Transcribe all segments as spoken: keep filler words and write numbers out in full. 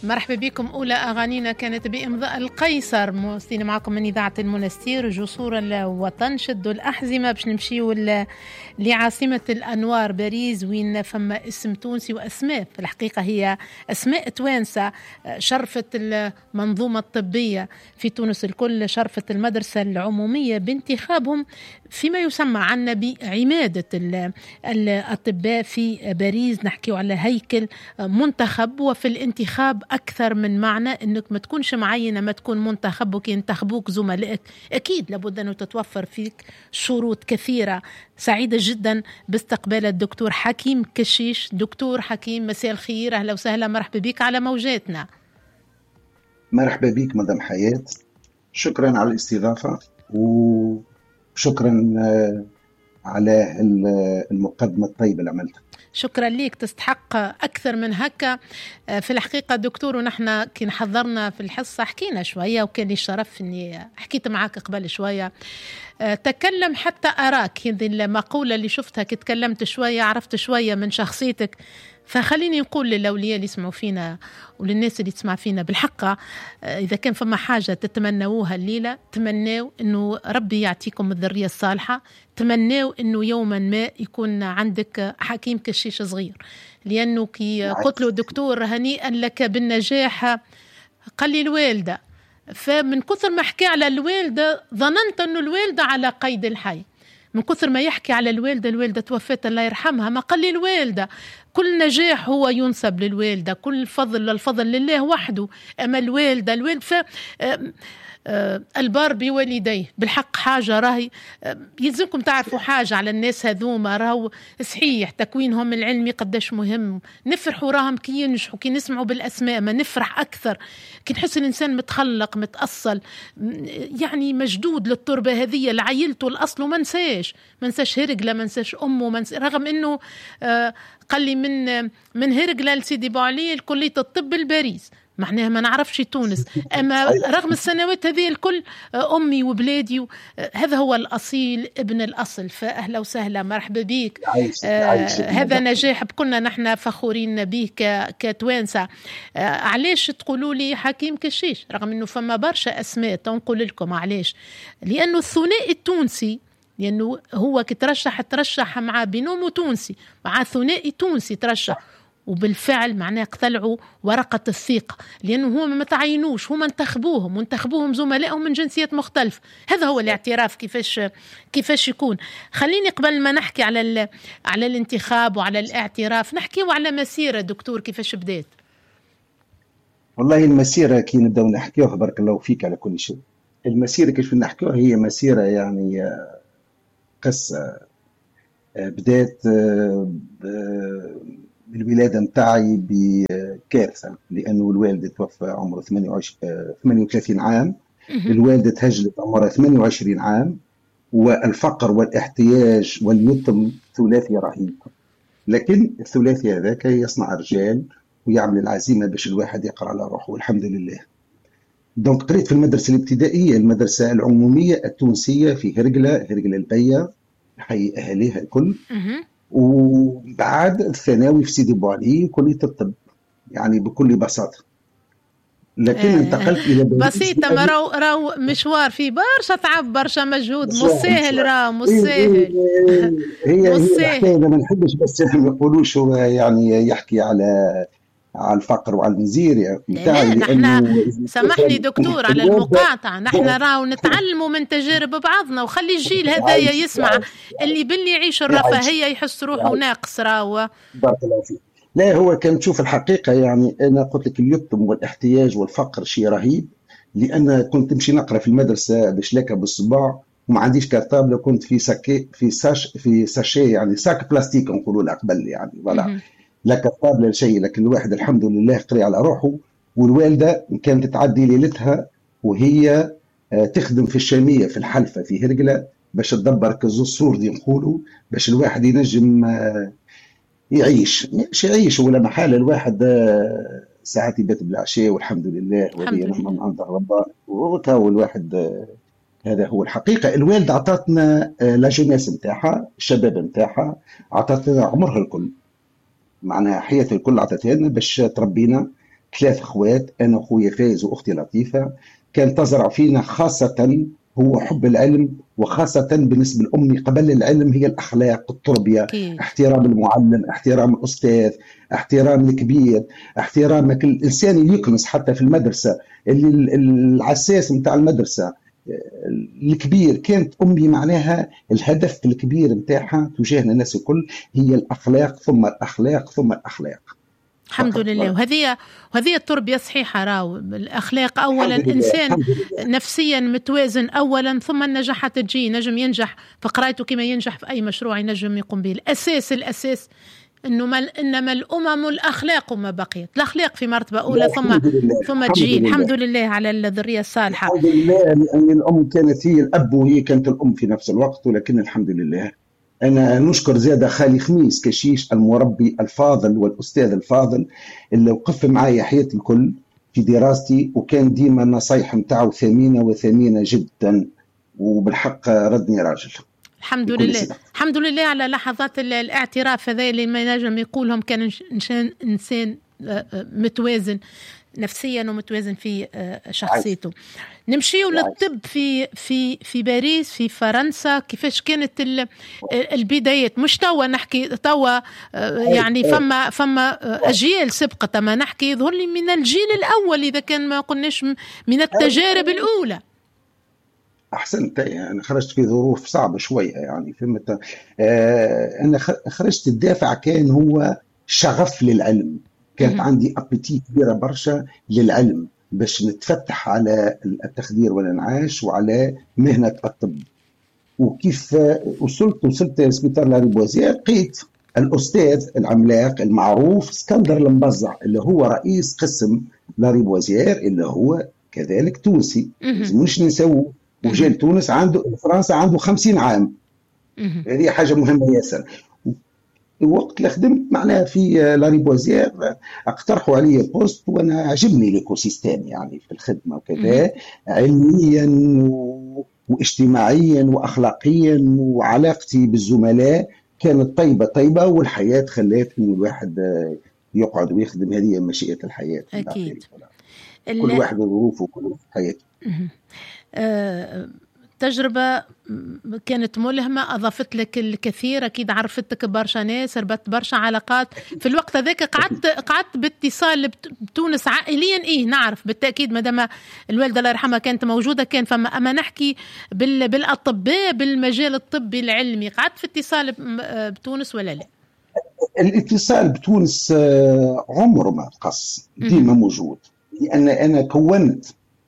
مرحبا بكم. أولى أغانينا كانت بإمضاء القيصر. موصلين معكم من إذاعة المنستير. جسور الوطن شدوا الأحزمة باش نمشيو لعاصمة الأنوار باريس، وين فما اسم تونسي وأسماء في الحقيقة هي أسماء توانسة شرفت المنظومة الطبية في تونس الكل، شرفت المدرسة العمومية بانتخابهم فيما يسمى عنا بعمادة الأطباء في باريس. نحكيو على هيكل منتخب، وفي الانتخاب أكثر من معنى أنك ما تكونش معينة، ما تكون منتخب وكي ينتخبوك زملائك أكيد لابد أن تتوفر فيك شروط كثيرة. سعيدة جدا باستقبال الدكتور حكيم كشيش. دكتور حكيم مساء الخير، أهلا وسهلا، مرحبا بك على موجاتنا. مرحبا بك مدام حياة، شكرا على الاستضافة وشكرا على المقدمة الطيبة اللي عملتها. شكرا ليك، تستحق أكثر من هكا. في الحقيقة دكتور، ونحن كي حضرنا في الحصة حكينا شوية، وكان لي الشرف أني حكيت معك قبل شوية. تكلم حتى أراك، هذه المقولة اللي شفتها كي تكلمت شوية عرفت شوية من شخصيتك. فخليني نقول للأولياء اللي يسمعوا فينا وللناس اللي تسمع فينا بالحقة، إذا كان فما حاجة تتمنوها الليلة، تمنوا أنه ربي يعطيكم الذرية الصالحة، تمنوا أنه يوما ما يكون عندك حكيم كشيش صغير. لأنه كي قلت له دكتور هنيئا لك بالنجاح، قال لي الوالدة. فمن كثر ما حكي على الوالدة ظننت أنه الوالدة على قيد الحي، من كثر ما يحكي على الوالدة. الوالدة توفت الله يرحمها، ما قال لي الوالدة. كل نجاح هو ينسب للوالدة، كل فضل الفضل لله وحده، أما الوالدة الوالد ف البار بوالديه بالحق حاجة راهي يلزمكم تعرفوا حاجة على الناس هذوما. راهو صحيح تكوينهم العلمي قداش مهم، نفرحوا راهم كي ينجحوا، كي نسمعوا بالأسماء ما نفرح أكثر، كي نحس الإنسان متخلق متأصل يعني مجدود للتربة هذه لعيلته الأصل. وما نساش ما نساش هرقلة، ما نساش أمه، ما نساش رغم أنه آه قال لي من من هرقلة لسيدي بوعلي الكلية الطب الباريس، معناها ما نعرفش تونس. أما رغم السنوات هذه الكل أمي وبلادي، هذا هو الأصيل ابن الأصل. فأهلا وسهلا، مرحبا بيك. آه هذا نجاح بكلنا نحن فخورين به كتوانسة. آه علاش تقولوا لي حكيم كشيش رغم أنه فما برشا أسماء؟ تنقول لكم علاش. لأنه الثنائي التونسي، لأنه هو كترشح ترشح مع بنومه تونسي مع ثنائي تونسي ترشح، وبالفعل معناه اقتلعوا ورقة الثقة، لأنه هم ما تعينوش، هم انتخبوهم وانتخبوهم زملائهم من جنسيات مختلفة. هذا هو الاعتراف كيفاش كيفاش يكون. خليني قبل ما نحكي على على الانتخاب وعلى الاعتراف نحكي وعلى مسيرة دكتور كيفاش بدأت. والله المسيرة كي نبداو نحكيوها بارك الله فيك على كل شيء. المسيرة كيف نحكيوها هي مسيرة يعني قصة بدأت بالولادة متاعي بكارثة، لأنه الوالد توفى عمره ثمانية وثلاثين عام، الوالدة تهجلت عمرها ثمانية وعشرين عام، والفقر والاحتياج واليتم ثلاثي رهيب. لكن الثلاثي هذاك يصنع رجال ويعمل العزيمة باش الواحد يقرأ على روحه والحمد لله. دونك قريت في المدرسة الابتدائية، المدرسة العمومية التونسية في هرقلة، هرقلة البية، حي أهليها الكل. وبعد الثانوي في سيدي بوعلي كلية الطب، يعني بكل بساطة. لكن آه انتقلت إلى بسيطة، ما راو راو مشوار فيه برشا تعب برشا مجهود، مش سهل راو مش سهل. هي هي الحكاية ما نحبش بس ما يقولوش هو يعني يحكي على على الفقر وعلى المزير نتاعي. نحن سامحني دكتور على المقاطعة، نحن راو نتعلموا من تجارب بعضنا، وخلي الجيل هذايا يسمع اللي باللي يعيش الرفاهية يحس روحه ناقص راو. بارك الله فيك. لا هو كان تشوف الحقيقة، يعني أنا قلت لك اليتم والاحتياج والفقر شيء رهيب، لأن كنت تمشي نقرأ في المدرسة بشلاكة بالصباع وما عنديش كارتابل، كنت في ساكي في ساش في ساشي يعني ساك بلاستيك نقولوا له قبل يعني فوالا لا كارتابل لا شيء. لكن الواحد الحمد لله قري على روحه. والوالدة كانت تعدي ليلتها وهي تخدم في الشامية في الحلفة في هرقلة باش تدبر كالزصور دي نقولوا، باش الواحد ينجم يعيش مش يعيش ولا محالة. الواحد ساعات يبات بالعشاء والحمد لله وهي نعمة من عند ربنا، وتاو الواحد هذا هو الحقيقة. الوالدة عطاتنا لا جونيس نتاعها، الشباب نتاعها، عطاتنا عمرها الكل، معناها حياة الكل عطاتها لنا باش تربينا ثلاث اخوات، انا اخويا فايز واختي لطيفه. كان تزرع فينا خاصه هو حب العلم، وخاصة بالنسبة لأمي قبل العلم هي الأخلاق، التربية، أكيد. احترام المعلم، احترام الأستاذ، احترام الكبير، احترامك الإنسان اللي يكنس حتى في المدرسة، اللي العساس متاع المدرسة الكبير. كانت أمي معناها الهدف الكبير متاعها تجاهنا الناس الكل هي الأخلاق ثم الأخلاق ثم الأخلاق. الحمد لله. وهذه وهذه التربية صحيحة، راو الأخلاق أولا، إنسان نفسيا متوازن أولا، ثم النجاحات تجي. نجم ينجح في قرايته كما ينجح في أي مشروع ينجم يقوم به. الأساس الأساس إنه ما إنما الأمم الأخلاق ما بقيت، الأخلاق في مرتبة أولى ثم ثم تجي. الحمد لله على الذرية الصالحة. الحمد لله لأن الأم كانت هي الأب وهي كانت الأم في نفس الوقت، ولكن الحمد لله. أنا نشكر زادة خالي خميس كشيش المربي الفاضل والأستاذ الفاضل اللي وقف معايا حياتي الكل في دراستي، وكان ديما النصايح متاعه ثمينة وثمينة جدا، وبالحق ردني راجل. الحمد لله سنة. الحمد لله على لحظات الاعتراف هذا اللي ما نجم يقولهم. كان إنسان إنسان متوازن نفسيا ومتوازن في شخصيته. نمشيو للطب في في في باريس في فرنسا. كيفاش كانت البدايات؟ مش توا نحكي توا يعني فما فما أجيال سبقت، ما نحكي يظهر لي من الجيل الأول إذا كان ما قلناش من التجارب الأولى. أحسنت. أنا خرجت في ظروف صعبة شوية يعني فهمت. آه أنا خرجت الدافع كان هو شغف للعلم، كانت عندي أبيتي كبيرة برشا للعلم باش نتفتح على التخدير والانعاش وعلى مهنة الطب. وكيف وصلت وصلت سبيطار لاريبوزير لقيت الأستاذ العملاق المعروف اسكندر المبزع اللي هو رئيس قسم لاريبوزير اللي هو كذلك تونسي، مش نسوه، وجاء تونس عنده فرنسا عنده خمسين عام. هذه حاجة مهمة ياسر. وقت اللي خدمت معناها في لاريبوزير اقترحوا علي بوست وانا عجبني الايكوسيستم يعني في الخدمه وكذا، علميا واجتماعيا واخلاقيا، وعلاقتي بالزملاء كانت طيبه طيبه، والحياه خلات انه الواحد يقعد ويخدم. هذه مشيئه الحياه. اكيد كل واحد وظروفه وكل حياته. أه تجربة كانت ملهمة، أضافت لك الكثير، أكيد عرفتك برشا ناس، ربطت برشا علاقات في الوقت هذاك. قعدت قعدت باتصال بتونس عائليا. إيه نعرف بالتأكيد مادام الوالدة الله يرحمها كانت موجودة كان فما، أما نحكي بالأطباء بالمجال الطبي العلمي، قعدت في اتصال بتونس ولا لا؟ الاتصال بتونس عمره ما قص، ديما موجود، لأن أنا كونت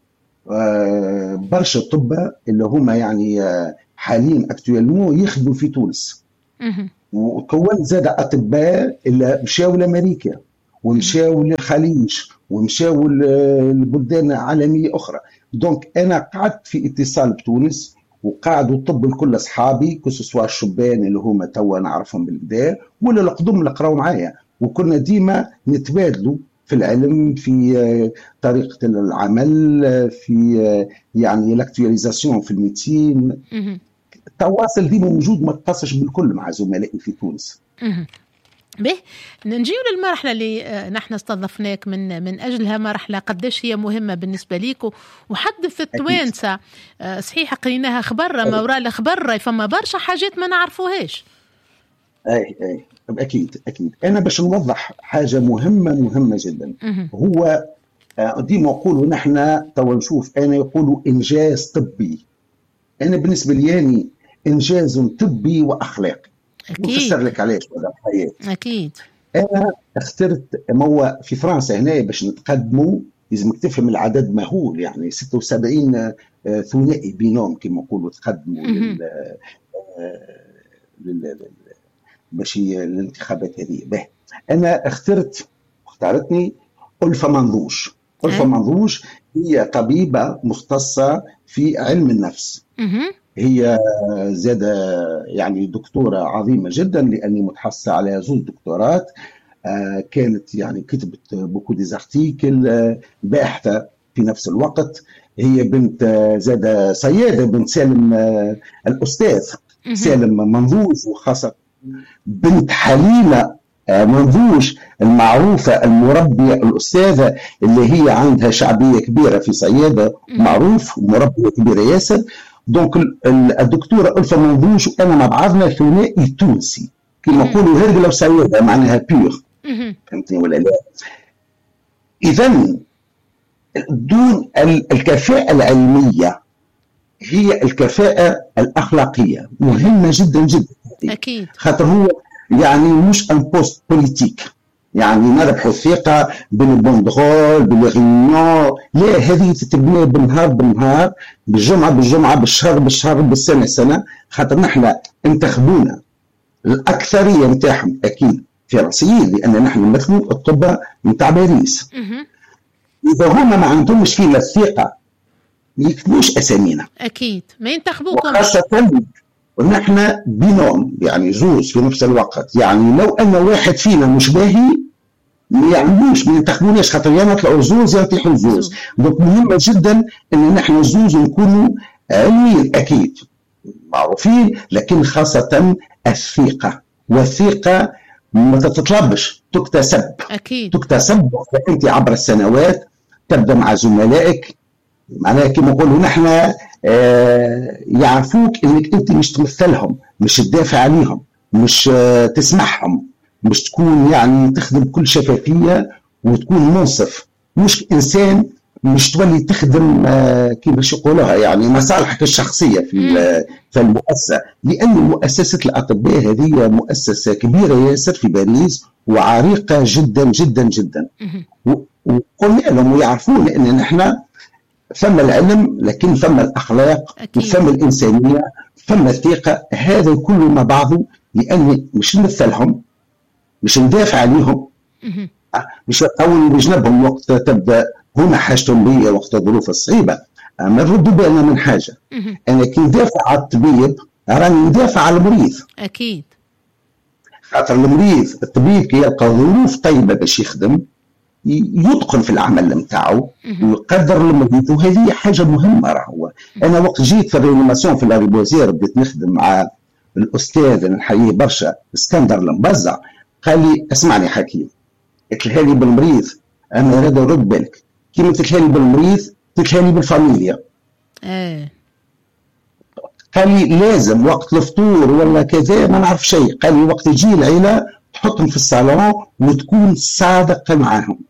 برشا طبة اللي هم يعني حاليا اكتوالمون يخدموا في تونس. وكونت زاد اطباء اللي مشاو لامريكا ومشاو للخليج ومشاو لبلدان عالميه اخرى. دونك انا قعدت في اتصال بتونس، وقعدوا الطب الكل اصحابي كسوا الشبان اللي هما توا نعرفهم بالكدا ولا القدم اللي قراو معايا، وكنا ديما نتبادلوا في العلم، في طريقة العمل، في يعني الاكتواليزاسيون في الميديسين. التواصل ديما موجود، ما تقصش بالكل مع زملائي في تونس. به نجيو للمرحلة اللي نحن استضفناك من من أجلها، مرحلة قديش هي مهمة بالنسبة ليك، وحدث التوانسة. صحيح قريناها خبرة ما وراء الخبرة، فما برشا حاجات ما نعرفوهاش. اي اي اكيد اكيد. انا باش نوضح حاجه مهمه مهمه جدا. هو ديما نقولوا نحن توا نشوف انا يقولوا انجاز طبي، انا بالنسبه لي يعني انجاز طبي واخلاقي. نفسر لك علاش هذا الحياه. اكيد انا اخترت مو في فرنسا هنا باش نتقدموا لازمك تفهم العدد مهول، يعني ستة وسبعين ثنائي بينوم كما نقولوا تقدموا لل لل باش الانتخابات هذه. به انا اخترت اختارتني ألفة منظوش. ألفة منظوش هي طبيبة مختصة في علم النفس. هي زادة يعني دكتورة عظيمة جدا، لأني متحصلة على زوج دكتورات. كانت يعني كتبت بوكو ديزارتيكل، باحثة في نفس الوقت. هي بنت زادة صيادة، بنت سالم الأستاذ سالم منظوش، وخاصة بنت حليمة منذوش المعروفة المربية الأستاذة اللي هي عندها شعبية كبيرة في صيادة، معروف مربية كبيرة ياسر. دونك الدكتورة ألفة منذوش وأنا مع بعضنا ثنائي تونسي كما نقولوا هرقلة وصيادة معناها بيور، فهمتني ولا لا؟ إذا دون الكفاءة العلمية هي الكفاءة الأخلاقية مهمة جدا جدا. أكيد. خاطر هو يعني مش ان بوست بوليتيك، يعني نربحوا الثقة بالبوندغول بالغيونيون، لا، هذه تتبنى بالنهار بالنهار، بالجمعة بالجمعة، بالشهر بالشهر، بالسنة سنة. خاطر نحن انتخبونا الأكثرية نتاعهم أكيد فرنسيين، لأن نحن نمثلوا الطب نتاع باريس. إذا هما ما عندهمش فينا الثقة يكتبوش أسامينا، أكيد ما ينتخبوكم. وخاصة ونحن بينهم يعني زوز في نفس الوقت. يعني لو أن واحد فينا مش باهي ما يعملوش ما ينتخبوناش، خاطر يا نطلعوا زوز يا نطيحوا زوز. دونك مهمة جدا أن نحن زوز نكونوا علميين أكيد معروفين، لكن خاصة الثقة، والثقة ما تتطلبش، تكتسب. أكيد تكتسب أنت عبر السنوات، تبدأ مع زملائك، معناها كما نقولوا نحن آه يعرفوك انك انت مش تمثلهم، مش تدافع عليهم، مش آه تسمعهم، مش تكون يعني تخدم بكل شفافية وتكون منصف، مش انسان مش تولي تخدم آه كيف يقولوها يعني مصالحك الشخصية في في المؤسسة. لأن مؤسسة الأطباء هذه مؤسسة كبيرة ياسر في باريس وعريقة جدا جدا جدا، وقلنا لهم ويعرفون ان نحن ثم العلم لكن ثم الأخلاق وثم الإنسانية ثم الثقة، هذا كله مع بعضه. لأني مش نمثلهم، مش ندافع عليهم، مش نقول بجنبهم وقت تبدأ هما حاجتهم لي وقت الظروف الصعيبة، أما نردوا بالنا من حاجة. أنا كي ندافع على الطبيب راني ندافع على المريض. أكيد. خاطر المريض الطبيب كي يلقى ظروف طيبة باش يخدم يتقن في العمل نتاعو ويقدر المريض، وهذه حاجه مهمه. راهو انا وقت جيت في الرينيماسيون في لاريبوزير بديت نخدم مع الاستاذ نحييه برشا اسكندر المبزع، قال لي اسمعني حكيم، قلت لي بالمريض انا رد رد بالك كيما قلت لي بالمريض قلت لي بالفاميليا. ايه قال لي لازم وقت الفطور ولا كذا ما نعرف شيء، قال لي وقت يجي العيله تحطهم في الصالون وتكون صادق معهم.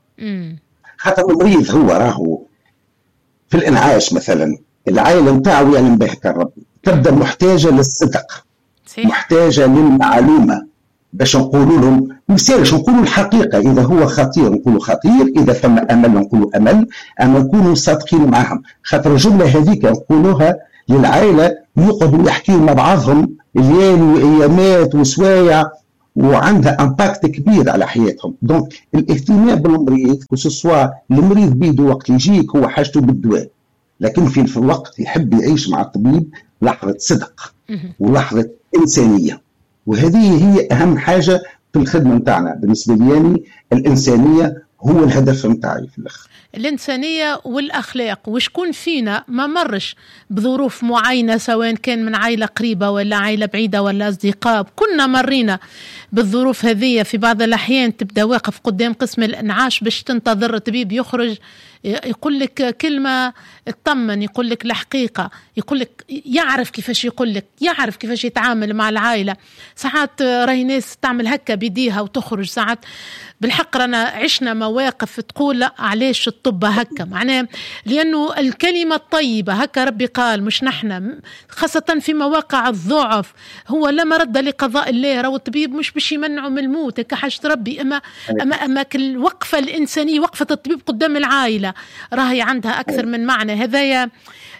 خاطر المريض هو راهو في الانعاش مثلا العائله نتاعو يعلم بها كالرب، تبدا محتاجه للصدق، محتاجه للمعلومه باش نقولوا لهم ميسالش نقولوا الحقيقه. اذا هو خطير نقولوا خطير، اذا ثم امل نقولوا امل، اما نكونوا صادقين معهم. خاطر الجمله هذيك نقولوها للعائله يقعدوا يحكيوا مع بعضهم ليالي وايامات وسوايع وعندها امباكت كبير على حياتهم. دونك الاهتمام بالمريض كسوا المريض بيده وقت يجيك هو حاجته بالدواء، لكن في الوقت يحب يعيش مع الطبيب لحظه صدق ولحظه انسانيه، وهذه هي اهم حاجه في الخدمه نتاعنا. بالنسبه لي يعني الانسانيه هو الهدف نتاعي في الاخر، الإنسانية والأخلاق. وشكون فينا ما مرش بظروف معينة سواء كان من عائلة قريبة ولا عائلة بعيدة ولا أصدقاء، كنا مرينا بالظروف هذه. في بعض الأحيان تبدأ واقف قدام قسم الإنعاش باش تنتظر الطبيب يخرج يقول لك كلمة اطمن، يقول لك الحقيقة، يقول لك يعرف كيفاش يقول لك، يعرف كيفاش يتعامل مع العائلة. ساعات راهي ناس تعمل هكا بيديها وتخرج، ساعات بالحق رانا عشنا مواقف تقول لا علاش الطب هكا، معناه لأنه الكلمة الطيبة هكا ربي قال مش نحن، خاصة في مواقع الضعف هو لا مرد لقضاء الله. راهو الطبيب مش باش يمنعه من الموت هكا حاجة ربي، أما أما أما الوقفة الإنسانية، وقفة الطبيب قدام العائلة راهي عندها أكثر من معنى. هذايا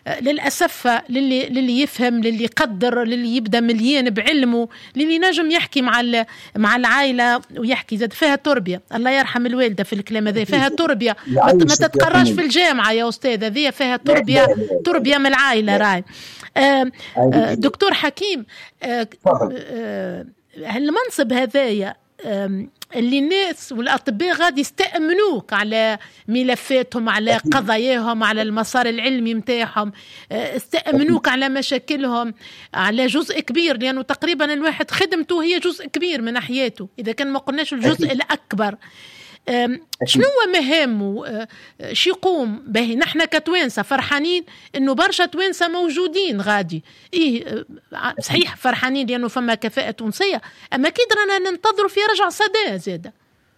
للأسف للي, للي يفهم، للي يقدر، للي يبدأ مليان بعلمه، للي نجم يحكي مع مع العائلة ويحكي زاد فيها تربية. الله يرحم الوالدة في الكلام هذا، فيها تربية، ما تتقراش في الجامعة يا أستاذ، هذه فيها تربية، تربية من العائلة. راي دكتور حكيم، المنصب هذايا اللي الناس والأطباء غادي يستأمنوك على ملفاتهم، على قضاياهم، على المسار العلمي متاعهم، استأمنوك على مشاكلهم، على جزء كبير، لأنه تقريبا الواحد خدمته هي جزء كبير من حياته إذا كان ما قلناش الجزء الأكبر. شنو مهامه؟ شو يقوم به؟ نحن كتوانسة فرحانين انه برشا توانسة موجودين غادي، ايه صحيح فرحانين لانه فما كفاءة تونسية، اما اكيد رانا ننتظروا في رجع صدى زيادة.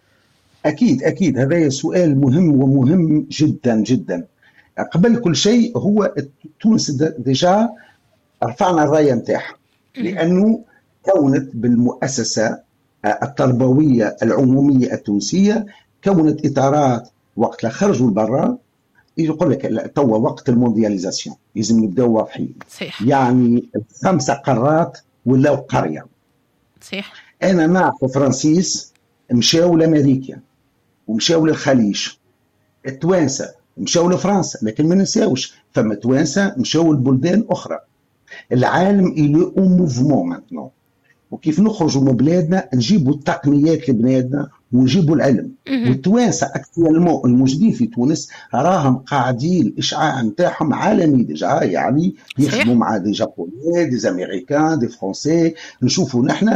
اكيد اكيد هذا سؤال مهم ومهم جدا جدا. قبل كل شيء هو تونس ديجا رفعنا الراية متاعها، لانه كونت بالمؤسسة التربوية العمومية التونسية، كونت إطارات وقت لا خرجوا لبرا يقول لك توا وقت الموندياليزاسيون لازم نبداو واضحين. صحيح. يعني خمسة قارات ولاو قرية. صحيح. أنا نعرف فرانسيس مشاو لأمريكا ومشاو للخليج، التوانسة مشاو لفرنسا، لكن ما ننساوش فما توانسة مشاو لبلدان أخرى. العالم إلي أو موفمون مانتنون، وكيف نخرجوا من بلادنا نجيبوا التقنيات لبلادنا ونجيبوا العلم. والتوانسه اكتوالمون الموجودين في تونس راهم قاعدين الاشعاع نتاعهم عالمي ديجا، يعني يخدموا مع دي جابوني دي امريكان دي فرونسي. نشوفوا نحن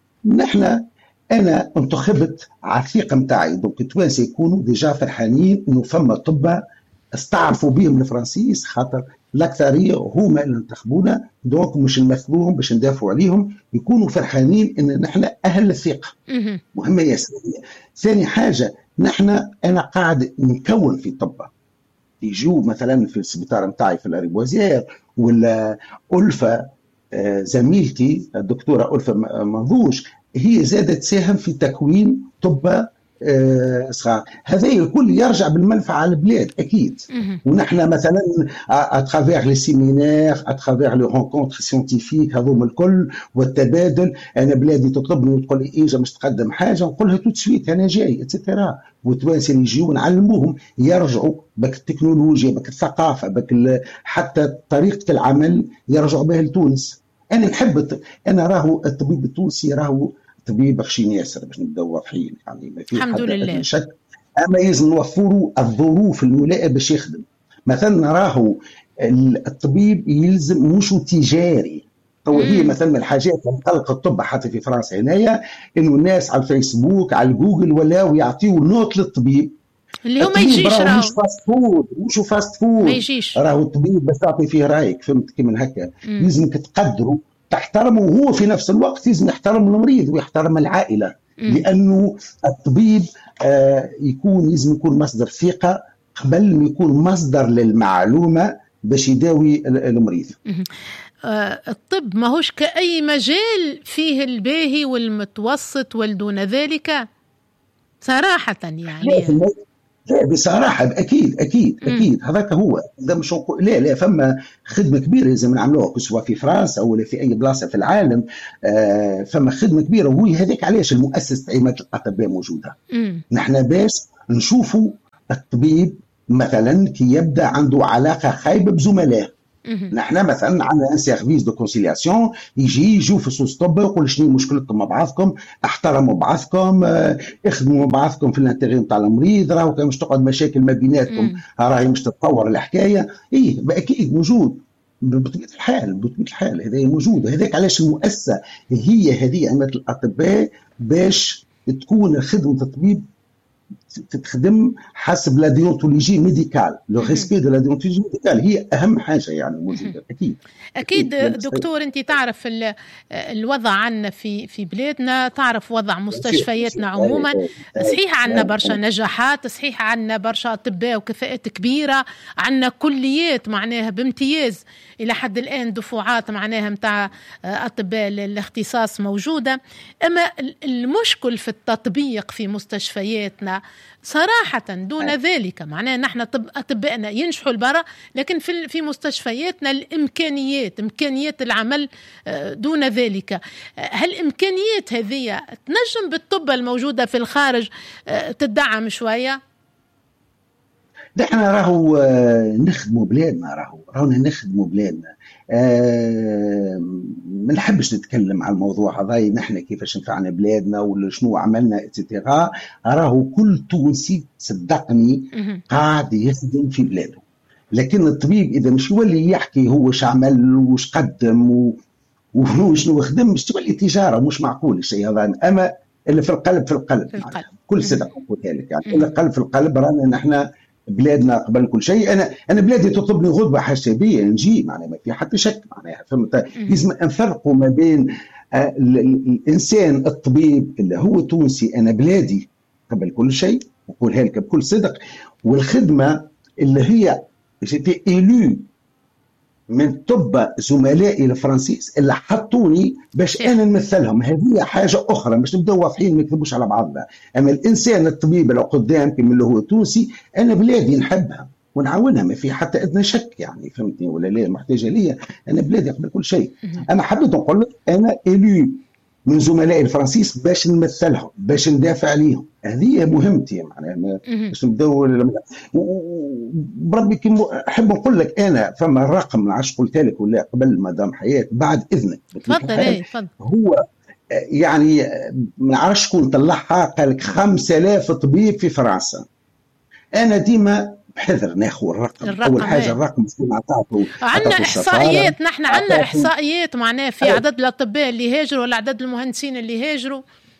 نحن انا انتخبت على الثقه نتاعي، دونك التوانسه يكونوا ديجا فرحانين انه فما طب استعرفوا بهم الفرنسيس، خاطر الأكثرية هما اللي انتخبونا، دونك مش نمثلوهم باش ندافعوا عليهم، يكونوا فرحانين ان نحن اهل الثقه. مهمه ياسر. ثاني حاجه نحن انا قاعد نكون في طب، يجوا مثلا في السبيطار نتاعي في الاريبوازير ولا ألفة زميلتي الدكتوره ألفة منظوش، هي زادت تساهم في تكوين طب صغار. هذا الكل يرجع بالمنفعه للبلاد اكيد. ونحن مثلا اترافير لي سيمينار اترافير لي رونكونتر سيانتيفيك هذوما الكل والتبادل، انا بلادي تطلبني وتقول لي اجا باش تقدم حاجه نقول لها توت سويت انا جاي اتسيتيرا. والتوانسه اللي يجيو نعلموهم يرجعوا بك التكنولوجيا بك الثقافه بك حتى طريقه العمل يرجعوا بها لتونس. انا نحب انا راهو الطبيب التونسي راهو طبيب بخشين ياسر باش نبداو واضحين، يعني ما في الحمد لله شك، اما لازم نوفروا الظروف الملائمه باش يخدم. مثلا راهو الطبيب يلزم مش تجاري. هو هي مثلا من الحاجات اللي خلق الطب حتى في فرنسا هنايا انه الناس على الفيسبوك على جوجل ولاو يعطيوا نوت للطبيب اللي هو ما يجيش، راهو مش فاست فود مش فاست فود ما يجيش، راهو الطبيب بس تعطي فيه رايك، فهمت كيف من هكا. لازمك تقدروا تحترمه، وهو في نفس الوقت لازم يحترم المريض ويحترم العائلة. مم. لأنه الطبيب آه يكون لازم يكون مصدر ثقة قبل ما يكون مصدر للمعلومة باش يداوي المريض. آه الطب ماهوش كأي مجال فيه الباهي والمتوسط والدون ذلك صراحة يعني. لا بصراحة أكيد أكيد أكيد هذاك هو ده مش لا لا فما خدمة كبيرة لازم نعملوها سواء في فرنسا ولا في أي بلاصة في العالم. آه فما خدمة كبيرة، وهي هذيك علاش المؤسسة عماد الأطباء موجودة. نحن باش نشوفوا الطبيب مثلا كي يبدأ عنده علاقة خايبة بزملائه. نحن مثلا عندنا ان سيرفيس دو كونسيلياسيون يجي يجوا في صوص طب يقول شنو مشكلتكم مع بعضكم، احترموا بعضكم، اخدموا بعضكم في الانتيغي نتاع المريض، راهو كان مش تقعد مشاكل ما بيناتكم، راهي مش تتطور الحكايه. ايه اكيد موجود بطبيعه الحال بطبيعه الحال هذا موجود. هذاك علاش المؤسسه هي هذه عماده الاطباء باش تكون خدمه الطبيب تتخدم حسب لا ديونتولوجي ميديكال، لو ريسبي دو لا ديونتولوجي ميديكال هي اهم حاجه يعني موجوده. اكيد اكيد دكتور، انت تعرف الوضع عندنا في في بلادنا، تعرف وضع مستشفياتنا عموما. صحيح عندنا برشا نجاحات، صحيح عندنا برشا اطباء وكفاءات كبيره، عندنا كليات معناها بامتياز الى حد الان، دفعات معناها متاع اطباء الاختصاص موجوده. اما المشكل في التطبيق في مستشفياتنا صراحة دون ذلك، معناه نحن أطبائنا ينجحوا البرا، لكن في في مستشفياتنا الإمكانيات إمكانيات العمل دون ذلك. هل الإمكانيات هذه تنجم بالطب الموجودة في الخارج تدعم شوية؟ نحن راهو آه، نخدموا بلادنا، راهو راهو نخدموا بلادنا. آه، ما نحبش نتكلم على الموضوع هذا، نحن كيفاش نفعنا بلادنا ولا شنو عملنا اتسيتيرا. راهو كل تونسي صدقني قاعد يخدم في بلاده، لكن الطبيب اذا مش يولي يحكي هو واش عمل وش قدم و- وشنو خدم، مش تولي تجاره، مش معقول الشيء هذا. اما اللي في القلب في القلب في القلب. معناها بكل صدق نقولها لك، يعني اللي قلب في القلب. رانا نحن بلادنا قبل كل شيء. انا انا بلادي تطلبني غدوه حسابيه نجي، معناها ما في حتى شك معناها، فهمت؟ لازم نفرقوا ما بين آه، ال- ال- الانسان الطبيب اللي هو تونسي، انا بلادي قبل كل شيء نقولها لك بكل صدق، والخدمه اللي هي جيتي ايلو من طب زملائي الفرنسيس اللي حطوني باش انا نمثلهم. هذه حاجه اخرى، باش نبداو واضحين ما نكذبوش على بعضنا. اما الانسان الطبيب اللي قدامك اللي هو تونسي، انا بلادي نحبها ونعاونها، ما في حتى ادنى شك، يعني فهمتني ولا لا؟ محتاجه ليا، انا بلادي قبل كل شيء. انا حبيت نقول لك انا اليو من زملائي الفرنسيس باش نمثلهم، باش ندافع عليهم. هذه مهمتي معناها، باش نبداو. بربي كي نحب نقول لك انا فما الرقم عاش قلت لك ولا قبل مدام حياه بعد اذنك تفضل. ايه تفضل. هو يعني ما نعرفش شكون طلعها، قال لك خمسة آلاف طبيب في فرنسا. انا ديما بحذر ناخذ الرقم. الرقم اول حاجه ايه. الرقم شكون عطاته؟ عندنا احصائيات، نحن عندنا عطاته. احصائيات معناها في عدد الاطباء اللي هاجروا ولا عدد المهندسين اللي هاجروا،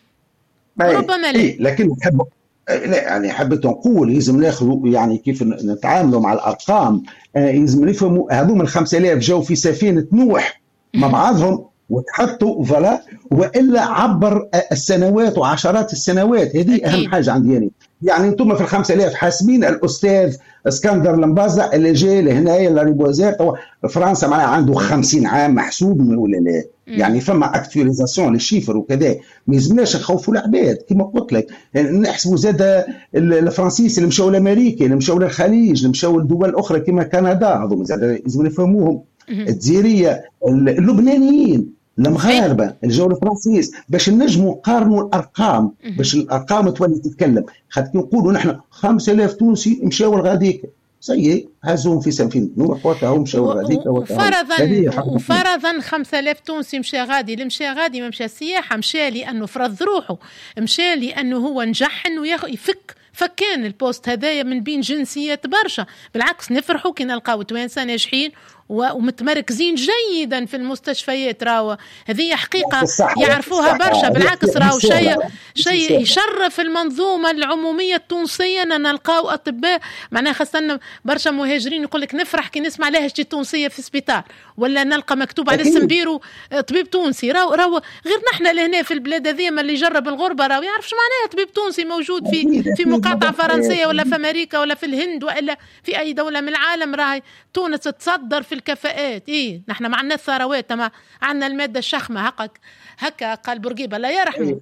ربما لا. إيه لكن نحب لا يعني حبيت نقول لازم ناخذوا يعني كيف نتعاملوا مع الارقام. آه لازم نفهموا هذو من خمسة آلاف جاوا في سفينه نوح مع بعضهم وتحطوا فلا، والا عبر السنوات وعشرات السنوات. هذه أكيد. اهم حاجه عندي يعني. يعني انتم في الخمسة آلاف حاسبين الاستاذ اسكندر لمبازة اللي جاي لهنا لاريبوزير فرنسا معناها عنده خمسين عام محسوب ولا لا؟ يعني فما اكتواليزاسيون للشيفر وكذا. ما يلزمناش نخوفوا العباد كما قلت لك. يعني نحسبوا زاد الفرنسيس اللي مشاو لامريكا، اللي مشاو للخليج، اللي مشاو لدول اخرى كما كندا، هذوما زاد لازم نفهموهم. الجزائريه، اللبنانيين، المغاربه اللي جاوا الفرنسيس، باش نجموا نقارنوا الارقام، باش الارقام تولي تتكلم. خاطر نقولوا نحن خمسة آلاف تونسي مشاو لغاديك، سي هزوهم في سفينه نوح وقتها مشاو لغاديك. وفرضا وفرضا خمسة آلاف تونسي مشى غادي، اللي مشى غادي ما مشى سياحه، مشى لانه فرض روحه، مشى لانه هو نجح انه يفك فكان البوست هذايا من بين جنسيات برشا. بالعكس نفرحوا كي نلقاو توانسه ناجحين ومتمركزين جيدا في المستشفيات. راهو هذه حقيقة يعرفوها برشا. بالعكس راهو شيء شيء يشرف المنظومة العمومية التونسية أن نلقاو أطباء معناها، خاصة برشا مهاجرين يقول لك نفرح كي نسمع لهجتي تونسية في السبيطار، ولا نلقى مكتوب على اسم بيرو طبيب تونسي. راهو راهو غير نحن لهنا في البلاد هذه ما اللي يجرب الغربة راهو يعرفش معناها طبيب تونسي موجود في في مقاطعة فرنسية ولا في أمريكا ولا في الهند ولا في أي دولة من العالم. راهي تونس تصدر في الكفاءات. إيه نحن ما عندنا الثروات، ما عندنا المادة الشخمة. هكا هكا قال بورقيبة لا يرحمه.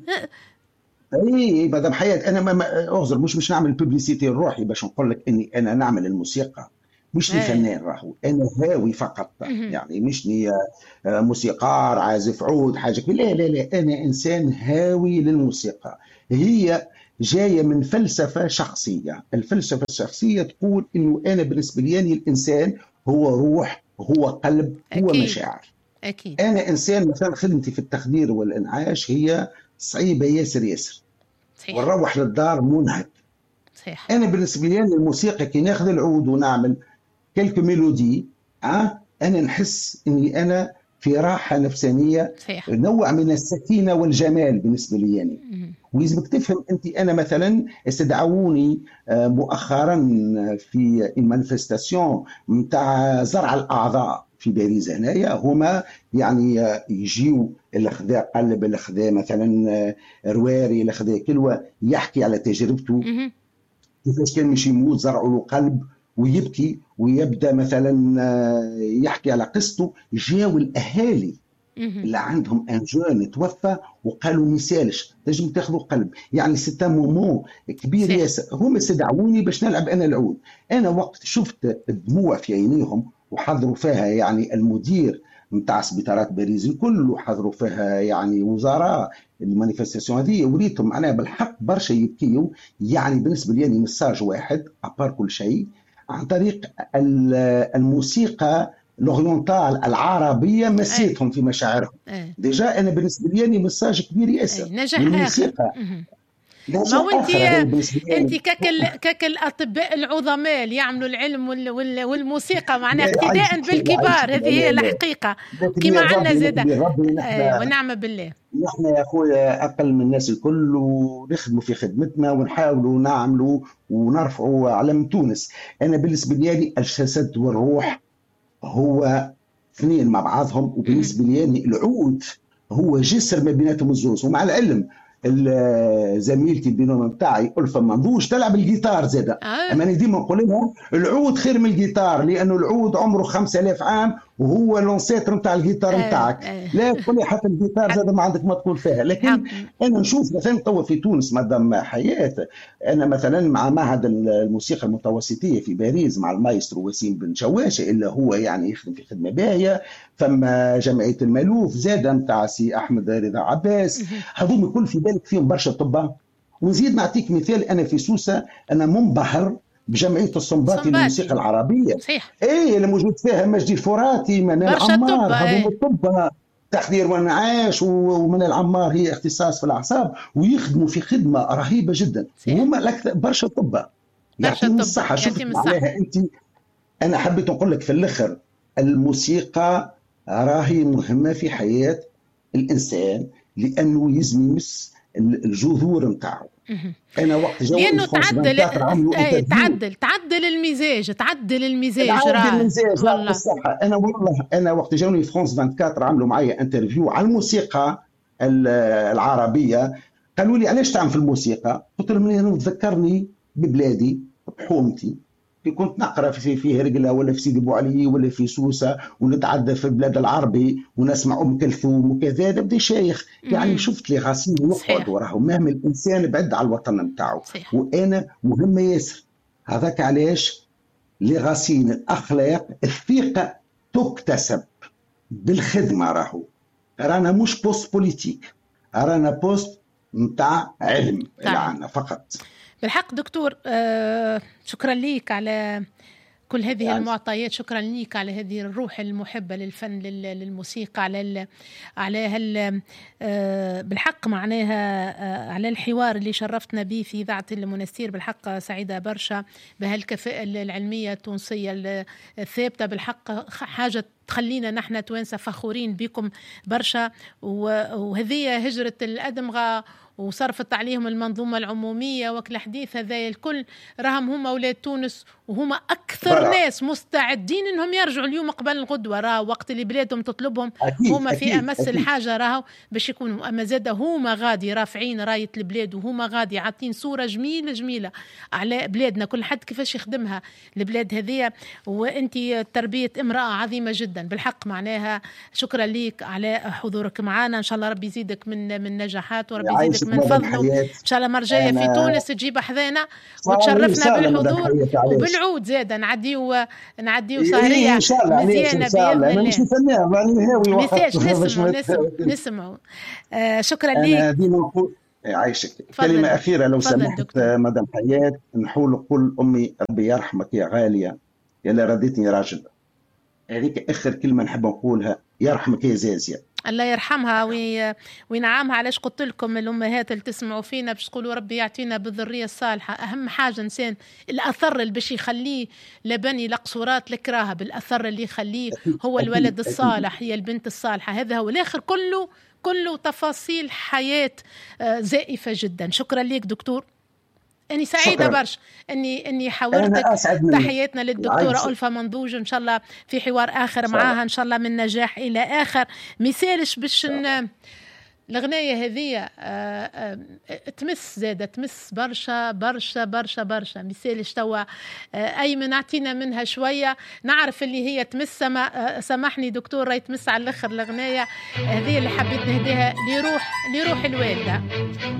اي مدام حياة انا ما اعذر مش مش نعمل ببليسيتي الروحي باش نقول لك اني انا نعمل الموسيقى، مش لي فنان راهو، انا هاوي فقط. يعني مش لي موسيقار عازف عود حاجه، لا لا لا، انا انسان هاوي للموسيقى. هي جايه من فلسفه شخصيه. الفلسفه الشخصيه تقول انه انا بالنسبه لي الانسان هو روح، هو قلب، هو أكيد. مشاعر. اكيد. انا انسان مثلا خدمتي في التخدير والانعاش هي صعيبه ياسر ياسر، صحيح. ونروح للدار منهك، صحيح. انا بالنسبه لي الموسيقى كي ناخذ العود ونعمل كلك ميلودي أه؟ انا نحس اني انا في راحه نفسانيه، صحيح. نوع من السكينه والجمال بالنسبه لي يعني. ولازمك تفهم انت، انا مثلا استدعوني مؤخرا في المانيفستاسيون نتاع زرع الاعضاء في باريس هنايا. هما يعني يجيو اللي خذا قلب، اللي خذا مثلا رواري، اللي خذا كلوه، يحكي على تجربته كيفاش كان مش يموت زرعوا له قلب ويبكي، ويبدا مثلا يحكي على قصته. جاوا الاهالي اللي عندهم ان جون توفى وقالوا ما يسالش تنجم تاخذوا قلب، يعني سيتا مومون كبير ياسر. هم استدعوني باش نلعب انا العود. انا وقت شفت الدموع في عينيهم وحضروا فيها يعني المدير نتاع سبيطارات باريس الكل، وحضروا فيها يعني وزراء المانيفستاسيون هذه، وريتهم معناها بالحق برشا يبكيوا. يعني بالنسبه لي يعني مساج واحد ابار كل شيء، عن طريق الموسيقى الاورينتال العربيه، مسيتهم في مشاعرهم. ديجا انا بالنسبه لي ميساج كبير ياسر. نجاح الموسيقى ما هو انت انت ككل ككل الاطباء العظماء اللي يعملوا العلم والموسيقى معناها اقتداء بالكبار، هذه هي الحقيقه كما عندنا زاده ونعم بالله. نحن يا اخويا اقل من الناس الكل، ونخدموا في خدمتنا ونحاولوا نعملوا ونرفعوا علم تونس. انا بالنسبه لي الجسد والروح هو اثنين مع بعضهم، وبالنسبه لي العود هو جسر ما بيناتهم الزوز. ومع العلم زميلتي البينوم نتاعي ألفة منذوش تلعب الجيتار زاده. آه. اما انا ديما نقول لها العود خير من الجيتار، لانه العود عمره خمسة آلاف عام وهو لونسيتر نتاع الجيتار نتاعك. آه. آه. لا تقول لي حتى الجيتار زاده ما عندك ما تقول فيها. لكن آه. انا نشوف مثلا توا في تونس مدام حياه، انا مثلا مع معهد الموسيقى المتوسطيه في باريس مع المايسترو وسيم بن شواشه اللي هو يعني يخدم في خدمه باهيه. ثم جمعيه المالوف زاده نتاع سي احمد رضا عباس. هذوما الكل في بالك فيهم برشا طباء. ونزيد نعطيك مثال، انا في سوسه انا منبهر بجمعيه الصنباطي للموسيقى العربيه. صحيح. ايه اللي موجود فيها مجدي الفراتي، منال عمار، هذوما الطباء تخدير وانعاش. ومن العمار هي اختصاص في الاعصاب، ويخدموا في خدمه رهيبه جدا. وهم الاكثر برشا طباء. يعطيهم الصحه. شوف معناها انت، انا حبيت نقول لك في الاخر الموسيقى راهي مهمه في حياه الانسان، لانه يزم يمس الجذور نتاعو. انا وقت جاي لانه تعدل تعدل تعدل المزاج تعدل المزاج تعدل المزاج والله الصحه. انا والله انا وقت جاوني فرانس أربعة وعشرين عملوا معايا انترفيو على الموسيقى العربيه، قالوا لي علاش تعمل في الموسيقى؟ قلت لهم انا تذكرني ببلادي بحومتي، كي كنت نقرا في في هرقله ولا في سيدي بو علي ولا في سوسه، ونتعدى في البلاد العربي ونسمع ام كلثوم وكذا، نبدا شايخ. يعني شفت لي غاسين يقعد وراه، مهما الانسان بعد على الوطن نتاعو. وانا مهمه ياسر هذاك. علاش؟ لي غاسين الاخلاق. الثقه تكتسب بالخدمه. راهو رانا مش بوست بوليتيك، رانا بوست نتاع علم العنا فقط. بالحق دكتور، آه شكرا ليك على كل هذه يعني. المعطيات. شكرا ليك على هذه الروح المحبة للفن للموسيقى، على على هال آه بالحق معناها آه على الحوار اللي شرفتنا به في إذاعة المنستير. بالحق سعيدة برشا بهالكفاءة العلمية التونسية الثابتة. بالحق حاجة تخلينا نحن توانسة فخورين بكم برشا. وهذه هجرة الأدمغة وصرفت عليهم المنظومة العمومية وكل حديث هذا الكل، راهم هم أولاد تونس، وهم أكثر بلع. ناس مستعدين إنهم يرجعوا اليوم قبل الغدوة. راه وقت اللي بلادهم تطلبهم هم في أمس أكيد. الحاجة راهو باش يكونوا. أما زادة هما غادي رافعين راية البلاد، وهما غادي عاطين صورة جميلة جميلة على بلادنا، كل حد كيفاش يخدمها البلاد هذه. وأنت تربية امرأة عظيمة جدا بالحق معناها. شكرا ليك على حضورك معنا. إن شاء الله ربي يزيدك من من نجاحات، وربي يزيدك من فضله. إن شاء الله مرجية في تونس تجيب حذانا وتشرفنا بالحضور وبالعود زادا. نعديو نعديو سهرية مزيانة بإذن الله. مساج نسمعوا نسمعوا نسمعوا. آه شكرا ليك. عايشك. كلمة أخيرة لو سمحت مدام حياة. نحول قل أمي ربي يرحمك يا غالية يا اللي رديتني راجل. هذيك آخر كلمة نحب نقولها، يرحمك يا زازية. الله يرحمها وي... وينعمها. علاش قلت لكم الأمهات اللي تسمعوا فينا باش تقولوا ربي يعطينا بالذرية الصالحة. أهم حاجة إنسان الأثر اللي باش يخليه لبني لقصورات الكراهة، بالأثر اللي يخليه هو الولد الصالح، هي البنت الصالحة. هذا هو الآخر كله كله تفاصيل حياة زائفة جدا. شكرا لك دكتور. أني سعيدة برش أني أني حاورتك. تحياتنا للدكتورة ألفة منضوج، إن شاء الله في حوار آخر معاها إن شاء الله من نجاح إلى آخر. مثالش باش الغناية هذه تمس زادة تمس برشا برشا برشا برشا. مثالش توا أيمن أعطينا منها شوية نعرف اللي هي تمس. سامحني دكتور راي تمس على الآخر الغناية هذه اللي حبيت نهديها لروح لروح الوالدة.